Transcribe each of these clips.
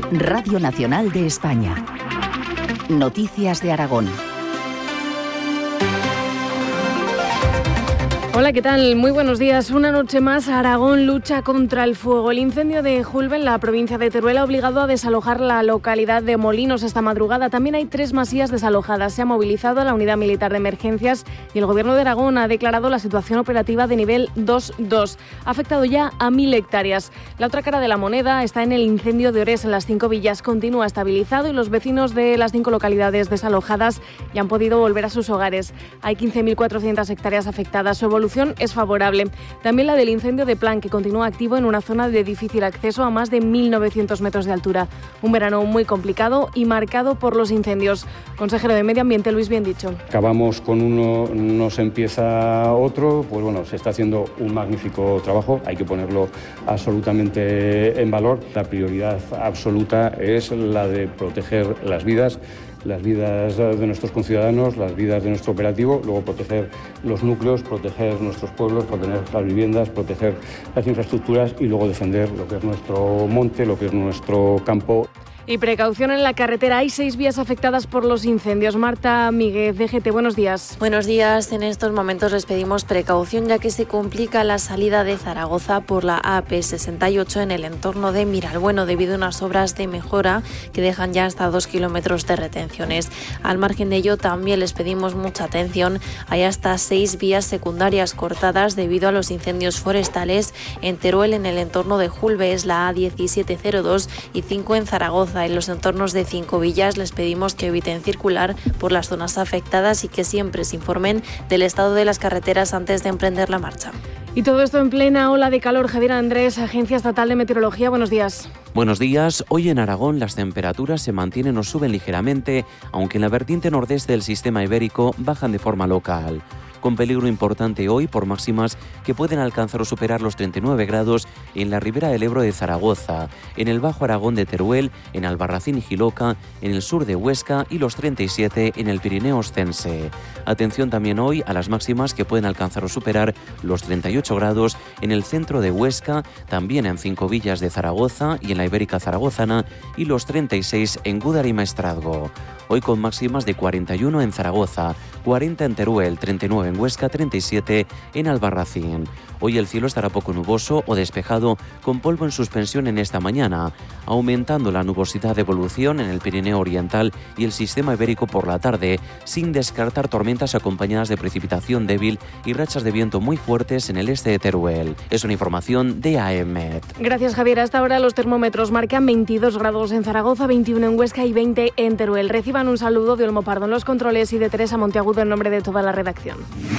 Radio Nacional de España. Noticias de Aragón. Hola, ¿qué tal? Muy buenos días. Una noche más, Aragón lucha contra el fuego. El incendio de Julbe, en la provincia de Teruel, ha obligado a desalojar la localidad de Molinos esta madrugada. También hay 3 masías desalojadas. Se ha movilizado la Unidad Militar de Emergencias y el Gobierno de Aragón ha declarado la situación operativa de nivel 2.2. Ha afectado ya a 1.000 hectáreas. La otra cara de la moneda está en el incendio de Ores en las 5 villas. Continúa estabilizado y los vecinos de las 5 localidades desalojadas ya han podido volver a sus hogares. Hay 15.400 hectáreas afectadas. Su evolución es favorable. También la del incendio de Plan, que continúa activo en una zona de difícil acceso a más de 1.900 metros de altura. Un verano muy complicado y marcado por los incendios. Consejero de Medio Ambiente, Luis Biendicho. Acabamos con uno, nos empieza otro, pues bueno, se está haciendo un magnífico trabajo, hay que ponerlo absolutamente en valor. La prioridad absoluta es la de proteger las vidas de nuestros conciudadanos, las vidas de nuestro operativo, luego proteger los núcleos, proteger nuestros pueblos, proteger las viviendas, proteger las infraestructuras y luego defender lo que es nuestro monte, lo que es nuestro campo. Y precaución en la carretera. Hay 6 vías afectadas por los incendios. Marta Míguez, DGT, buenos días. Buenos días. En estos momentos les pedimos precaución ya que se complica la salida de Zaragoza por la AP68 en el entorno de Miralbueno debido a unas obras de mejora que dejan ya hasta 2 kilómetros de retenciones. Al margen de ello también les pedimos mucha atención. Hay hasta 6 vías secundarias cortadas debido a los incendios forestales en Teruel en el entorno de Julbe, es la A1702 y 5 en Zaragoza. En los entornos de 5 villas les pedimos que eviten circular por las zonas afectadas y que siempre se informen del estado de las carreteras antes de emprender la marcha. Y todo esto en plena ola de calor. Javier Andrés, Agencia Estatal de Meteorología, buenos días. Buenos días. Hoy en Aragón las temperaturas se mantienen o suben ligeramente, aunque en la vertiente nordeste del sistema ibérico bajan de forma local. Con peligro importante hoy por máximas que pueden alcanzar o superar los 39 grados en la ribera del Ebro de Zaragoza, en el Bajo Aragón de Teruel, en Albarracín y Jiloca, en el sur de Huesca y los 37 en el Pirineo Ostense. Atención también hoy a las máximas que pueden alcanzar o superar los 38 grados en el centro de Huesca, también en 5 villas de Zaragoza y en la Ibérica Zaragozana y los 36 en Gúdar y Maestrazgo. Hoy con máximas de 41 en Zaragoza, 40 en Teruel, 39 en Huesca, 37 en Albarracín. Hoy el cielo estará poco nuboso o despejado con polvo en suspensión en esta mañana, aumentando la nubosidad de evolución en el Pirineo Oriental y el sistema ibérico por la tarde, sin descartar tormentas acompañadas de precipitación débil y rachas de viento muy fuertes en el este de Teruel. Es una información de AEMET. Gracias, Javier. Hasta ahora los termómetros marcan 22 grados en Zaragoza, 21 en Huesca y 20 en Teruel. Reciban un saludo de Olmo Pardo en los controles y de Teresa Monteagudo en nombre de toda la redacción.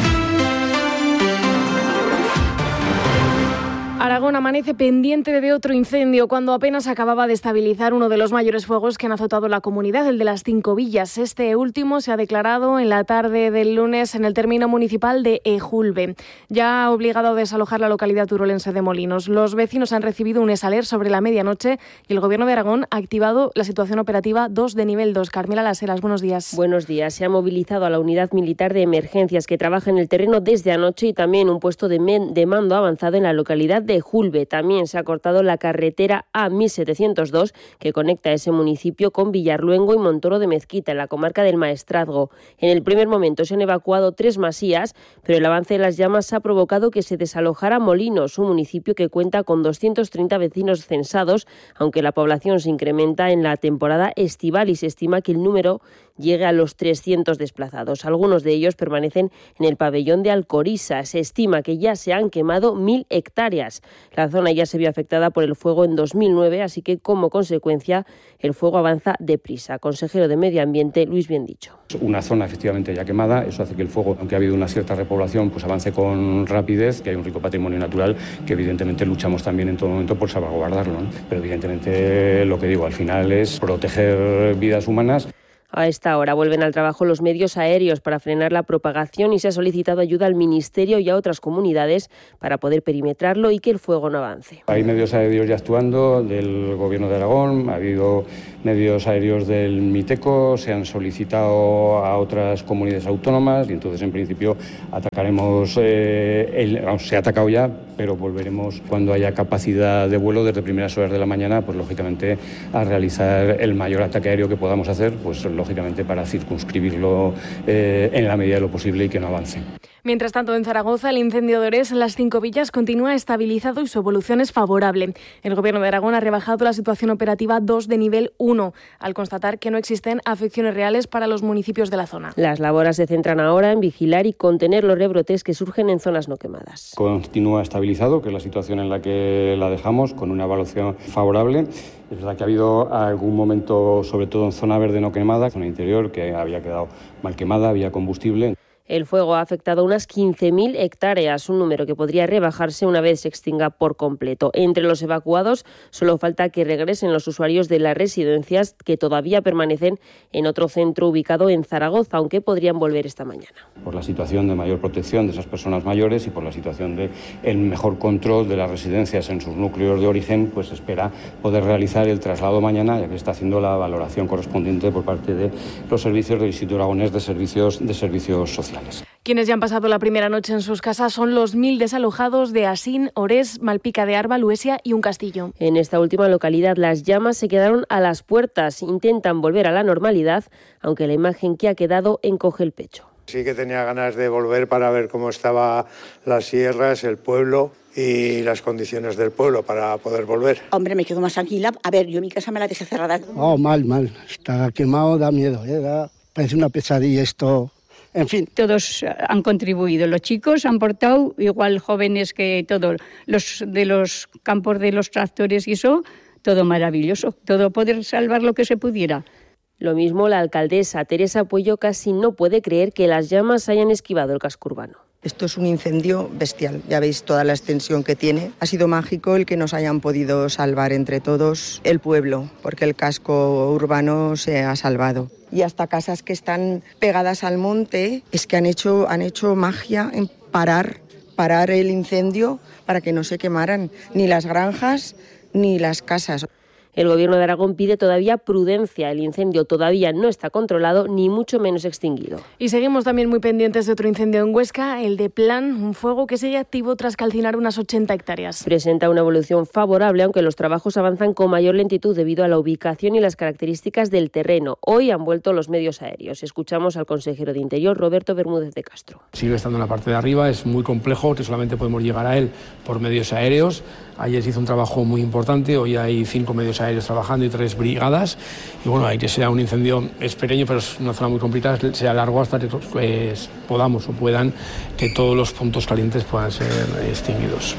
Aragón amanece pendiente de otro incendio cuando apenas acababa de estabilizar uno de los mayores fuegos que han azotado la comunidad, el de las 5 villas. Este último se ha declarado en la tarde del lunes en el término municipal de Ejulbe. Ya ha obligado a desalojar la localidad turolense de Molinos. Los vecinos han recibido un esaler sobre la medianoche y el Gobierno de Aragón ha activado la situación operativa 2 de nivel 2. Carmela Las Heras, buenos días. Buenos días. Se ha movilizado a la Unidad Militar de Emergencias que trabaja en el terreno desde anoche y también un puesto de mando avanzado en la localidad de Julbe. También se ha cortado la carretera A1702 que conecta ese municipio con Villarluengo y Montoro de Mezquita, en la comarca del Maestrazgo. En el primer momento se han evacuado 3 masías, pero el avance de las llamas ha provocado que se desalojara Molinos, un municipio que cuenta con 230 vecinos censados, aunque la población se incrementa en la temporada estival y se estima que el número llegue a los 300 desplazados. Algunos de ellos permanecen en el pabellón de Alcorisa. Se estima que ya se han quemado 1.000 hectáreas. La zona ya se vio afectada por el fuego en 2009, así que como consecuencia el fuego avanza deprisa. Consejero de Medio Ambiente, Luis Biendicho. Una zona efectivamente ya quemada, eso hace que el fuego, aunque ha habido una cierta repoblación, pues avance con rapidez, que hay un rico patrimonio natural que evidentemente luchamos también en todo momento por salvaguardarlo, ¿no? Pero evidentemente lo que digo al final es proteger vidas humanas. A esta hora vuelven al trabajo los medios aéreos para frenar la propagación y se ha solicitado ayuda al Ministerio y a otras comunidades para poder perimetrarlo y que el fuego no avance. Hay medios aéreos ya actuando del Gobierno de Aragón, ha habido medios aéreos del Miteco, se han solicitado a otras comunidades autónomas y entonces en principio atacaremos, se ha atacado ya pero volveremos cuando haya capacidad de vuelo desde primeras horas de la mañana, pues lógicamente a realizar el mayor ataque aéreo que podamos hacer, pues lógicamente para circunscribirlo en la medida de lo posible y que no avance. Mientras tanto, en Zaragoza, el incendio de Ores en las Cinco Villas continúa estabilizado y su evolución es favorable. El Gobierno de Aragón ha rebajado la situación operativa 2 de nivel 1, al constatar que no existen afecciones reales para los municipios de la zona. Las labores se centran ahora en vigilar y contener los rebrotes que surgen en zonas no quemadas. Continúa estabilizado, que es la situación en la que la dejamos, con una evaluación favorable. Es verdad que ha habido algún momento, sobre todo en zona verde no quemada, zona interior, que había quedado mal quemada, había combustible. El fuego ha afectado unas 15.000 hectáreas, un número que podría rebajarse una vez se extinga por completo. Entre los evacuados solo falta que regresen los usuarios de las residencias que todavía permanecen en otro centro ubicado en Zaragoza, aunque podrían volver esta mañana. Por la situación de mayor protección de esas personas mayores y por la situación de el mejor control de las residencias en sus núcleos de origen, pues espera poder realizar el traslado mañana, ya que está haciendo la valoración correspondiente por parte de los servicios del Instituto Aragonés de Servicios Sociales. Quienes ya han pasado la primera noche en sus casas son los 1.000 desalojados de Asín, Orés, Malpica de Arba, Luesia y Un Castillo. En esta última localidad las llamas se quedaron a las puertas. Intentan volver a la normalidad, aunque la imagen que ha quedado encoge el pecho. Sí que tenía ganas de volver para ver cómo estaban las sierras, el pueblo y las condiciones del pueblo para poder volver. Hombre, me quedo más tranquila. A ver, yo mi casa me la dejé cerrada. Oh, mal. Está quemado, da miedo. Parece una pesadilla esto. En fin. Todos han contribuido. Los chicos han portado igual jóvenes que todos los de los campos de los tractores y eso, todo maravilloso. Todo poder salvar lo que se pudiera. Lo mismo la alcaldesa Teresa Puello casi no puede creer que las llamas hayan esquivado el casco urbano. Esto es un incendio bestial, ya veis toda la extensión que tiene. Ha sido mágico el que nos hayan podido salvar entre todos el pueblo, porque el casco urbano se ha salvado. Y hasta casas que están pegadas al monte, es que han hecho magia en parar el incendio para que no se quemaran ni las granjas ni las casas. El Gobierno de Aragón pide todavía prudencia. El incendio todavía no está controlado, ni mucho menos extinguido. Y seguimos también muy pendientes de otro incendio en Huesca, el de Plan, un fuego que sigue activo tras calcinar unas 80 hectáreas. Presenta una evolución favorable, aunque los trabajos avanzan con mayor lentitud debido a la ubicación y las características del terreno. Hoy han vuelto los medios aéreos. Escuchamos al consejero de Interior, Roberto Bermúdez de Castro. Sigue estando en la parte de arriba, es muy complejo, que solamente podemos llegar a él por medios aéreos. Ayer se hizo un trabajo muy importante, hoy hay 5 medios aéreos trabajando y 3 brigadas. Y bueno, hay que sea un incendio, es pequeño, pero es una zona muy complicada, sea largo hasta que puedan que todos los puntos calientes puedan ser extinguidos.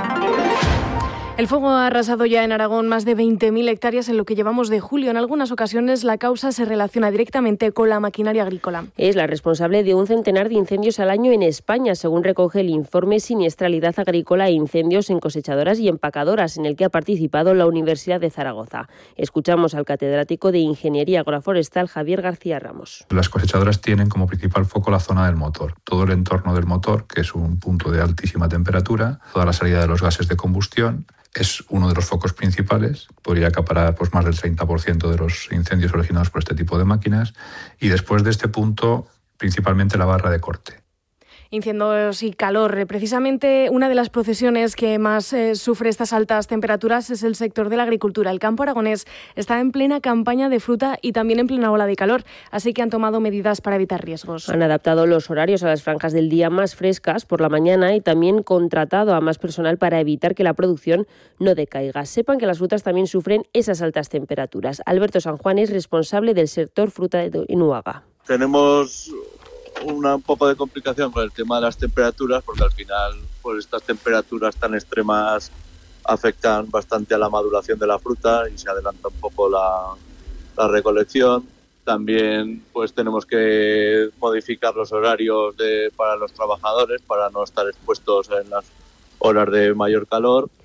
El fuego ha arrasado ya en Aragón más de 20.000 hectáreas en lo que llevamos de julio. En algunas ocasiones la causa se relaciona directamente con la maquinaria agrícola. Es la responsable de un centenar de incendios al año en España, según recoge el informe Siniestralidad Agrícola e Incendios en Cosechadoras y Empacadoras, en el que ha participado la Universidad de Zaragoza. Escuchamos al catedrático de Ingeniería Agroforestal, Javier García Ramos. Las cosechadoras tienen como principal foco la zona del motor, todo el entorno del motor, que es un punto de altísima temperatura, toda la salida de los gases de combustión. Es uno de los focos principales, podría acaparar más del 30% de los incendios originados por este tipo de máquinas, y después de este punto, principalmente la barra de corte. Incendios y calor. Precisamente una de las profesiones que más sufre estas altas temperaturas es el sector de la agricultura. El campo aragonés está en plena campaña de fruta y también en plena ola de calor, así que han tomado medidas para evitar riesgos. Han adaptado los horarios a las franjas del día más frescas por la mañana y también contratado a más personal para evitar que la producción no decaiga. Sepan que las frutas también sufren esas altas temperaturas. Alberto San Juan es responsable del sector fruta en Uaga. Tenemos un poco de complicación con el tema de las temperaturas, porque al final pues estas temperaturas tan extremas afectan bastante a la maduración de la fruta y se adelanta un poco la recolección. También pues tenemos que modificar los horarios para los trabajadores para no estar expuestos en las horas de mayor calor.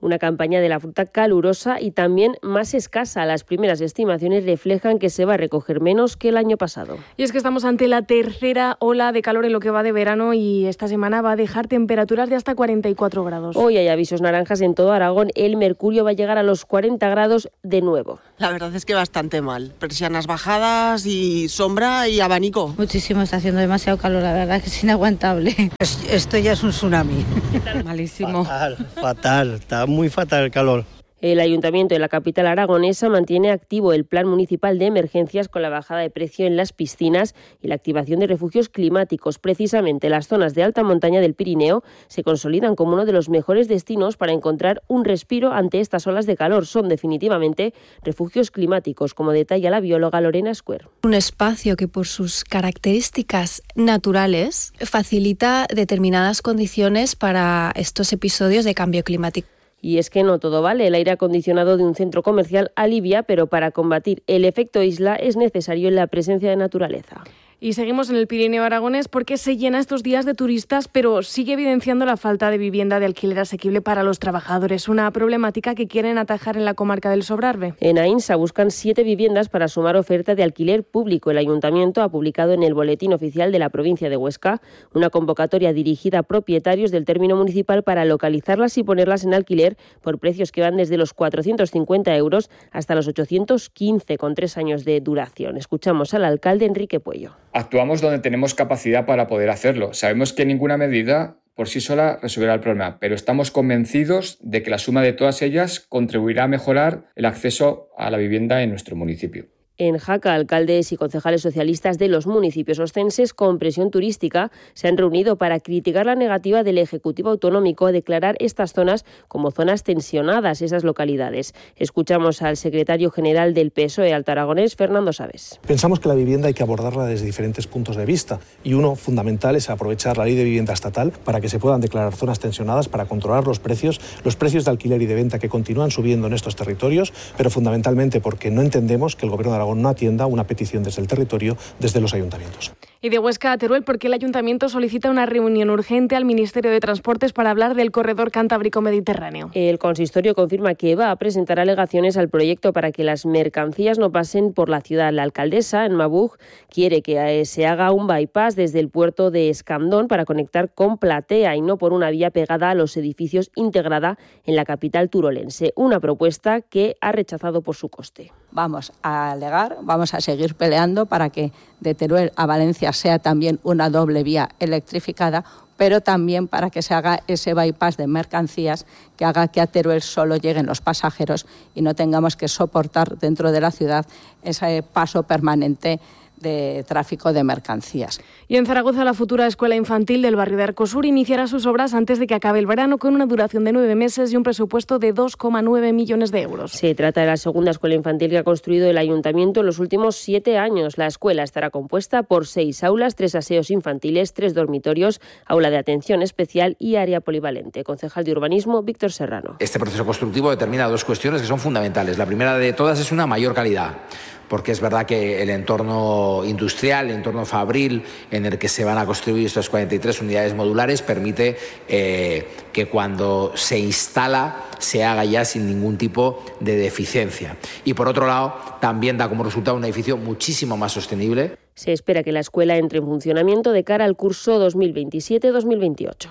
Una campaña de la fruta calurosa y también más escasa. Las primeras estimaciones reflejan que se va a recoger menos que el año pasado. Y es que estamos ante la tercera ola de calor en lo que va de verano y esta semana va a dejar temperaturas de hasta 44 grados. Hoy hay avisos naranjas en todo Aragón. El mercurio va a llegar a los 40 grados de nuevo. La verdad es que bastante mal. Persianas bajadas y sombra y abanico. Muchísimo, está haciendo demasiado calor, la verdad que es inaguantable. Esto ya es un tsunami. Malísimo. Fatal, está muy fatal el calor. El Ayuntamiento de la capital aragonesa mantiene activo el Plan Municipal de Emergencias con la bajada de precio en las piscinas y la activación de refugios climáticos. Precisamente las zonas de alta montaña del Pirineo se consolidan como uno de los mejores destinos para encontrar un respiro ante estas olas de calor. Son definitivamente refugios climáticos, como detalla la bióloga Lorena Square. Un espacio que por sus características naturales facilita determinadas condiciones para estos episodios de cambio climático. Y es que no todo vale. El aire acondicionado de un centro comercial alivia, pero para combatir el efecto isla es necesario la presencia de naturaleza. Y seguimos en el Pirineo aragonés porque se llena estos días de turistas, pero sigue evidenciando la falta de vivienda de alquiler asequible para los trabajadores, una problemática que quieren atajar en la comarca del Sobrarbe. En Ainsa buscan 7 viviendas para sumar oferta de alquiler público. El Ayuntamiento ha publicado en el Boletín Oficial de la provincia de Huesca una convocatoria dirigida a propietarios del término municipal para localizarlas y ponerlas en alquiler por precios que van desde los 450 euros hasta los 815, con 3 años de duración. Escuchamos al alcalde Enrique Puello. Actuamos donde tenemos capacidad para poder hacerlo. Sabemos que ninguna medida por sí sola resolverá el problema, pero estamos convencidos de que la suma de todas ellas contribuirá a mejorar el acceso a la vivienda en nuestro municipio. En Jaca, alcaldes y concejales socialistas de los municipios oscenses con presión turística se han reunido para criticar la negativa del Ejecutivo Autonómico a declarar estas zonas como zonas tensionadas, esas localidades. Escuchamos al secretario general del PSOE Alto Aragonés, Fernando Sabes. Pensamos que la vivienda hay que abordarla desde diferentes puntos de vista y uno fundamental es aprovechar la ley de vivienda estatal para que se puedan declarar zonas tensionadas, para controlar los precios de alquiler y de venta que continúan subiendo en estos territorios, pero fundamentalmente porque no entendemos que el Gobierno de Aragón no atienda una petición desde el territorio, desde los ayuntamientos. Y de Huesca a Teruel, porque el Ayuntamiento solicita una reunión urgente al Ministerio de Transportes para hablar del corredor Cantábrico-Mediterráneo. El consistorio confirma que va a presentar alegaciones al proyecto para que las mercancías no pasen por la ciudad. La alcaldesa, en Mabuj, quiere que se haga un bypass desde el puerto de Escandón para conectar con Platea y no por una vía pegada a los edificios integrada en la capital turolense. Una propuesta que ha rechazado por su coste. Vamos a alegar, vamos a seguir peleando para que de Teruel a Valencia sea también una doble vía electrificada, pero también para que se haga ese bypass de mercancías que haga que a Teruel solo lleguen los pasajeros y no tengamos que soportar dentro de la ciudad ese paso permanente de tráfico de mercancías. Y en Zaragoza, la futura escuela infantil del barrio de Arcosur iniciará sus obras antes de que acabe el verano, con una duración de 9 meses y un presupuesto de 2,9 millones de euros. Se trata de la segunda escuela infantil que ha construido el Ayuntamiento en los últimos 7 años. La escuela estará compuesta por 6 aulas, 3 aseos infantiles, 3 dormitorios, aula de atención especial y área polivalente. Concejal de Urbanismo, Víctor Serrano. Este proceso constructivo determina 2 cuestiones que son fundamentales. La primera de todas es una mayor calidad, porque es verdad que el entorno industrial, el entorno fabril en el que se van a construir estas 43 unidades modulares permite que cuando se instala se haga ya sin ningún tipo de deficiencia. Y por otro lado, también da como resultado un edificio muchísimo más sostenible. Se espera que la escuela entre en funcionamiento de cara al curso 2027-2028.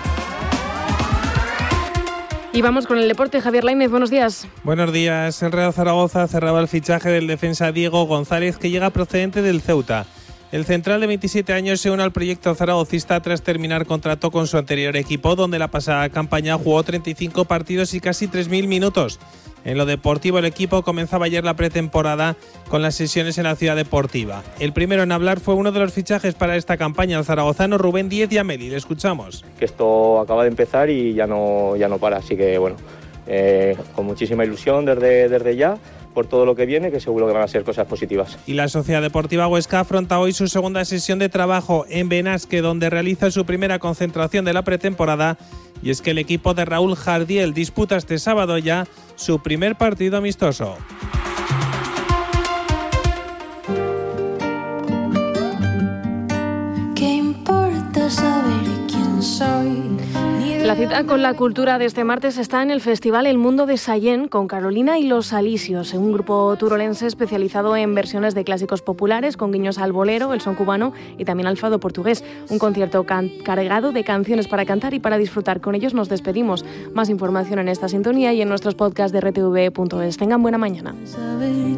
Y vamos con el deporte. Javier Lainez, buenos días. Buenos días. El Real Zaragoza cerraba el fichaje del defensa Diego González, que llega procedente del Ceuta. El central de 27 años se une al proyecto zaragocista tras terminar contrato con su anterior equipo, donde la pasada campaña jugó 35 partidos y casi 3.000 minutos. En lo deportivo, el equipo comenzaba ayer la pretemporada con las sesiones en la Ciudad Deportiva. El primero en hablar fue uno de los fichajes para esta campaña, el zaragozano Rubén Díez Yameli. Le escuchamos. Que esto acaba de empezar y ya no para, así que bueno, con muchísima ilusión desde ya por todo lo que viene, que seguro que van a ser cosas positivas. Y la Sociedad Deportiva Huesca afronta hoy su segunda sesión de trabajo en Benasque, donde realiza su primera concentración de la pretemporada. Y es que el equipo de Raúl Jardiel disputa este sábado ya su primer partido amistoso. La La cita con la cultura de este martes está en el Festival El Mundo de Sallent con Carolina y los Alisios, un grupo turolense especializado en versiones de clásicos populares con guiños al bolero, el son cubano y también al fado portugués. Un concierto cargado de canciones para cantar y para disfrutar. Con ellos nos despedimos. Más información en esta sintonía y en nuestros podcasts de rtv.es. Tengan buena mañana.